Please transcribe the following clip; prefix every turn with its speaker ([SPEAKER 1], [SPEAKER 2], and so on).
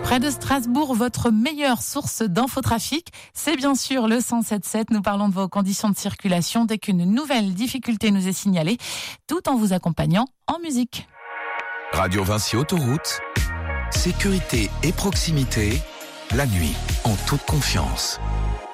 [SPEAKER 1] Près de Strasbourg, votre meilleure source d'infotrafic, c'est bien sûr le 107.7. Nous parlons de vos conditions de circulation dès qu'une nouvelle difficulté nous est signalée, tout en vous accompagnant en musique.
[SPEAKER 2] Radio Vinci Autoroute, sécurité et proximité, la nuit, en toute confiance.